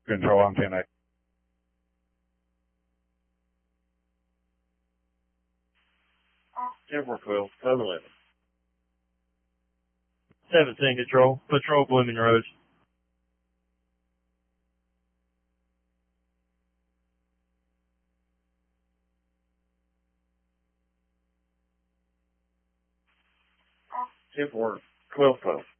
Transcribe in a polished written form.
Control, I'm 10-8. Temple 12, 11. 17 Control. Patrol Blooming Roads. Temple 12, 12.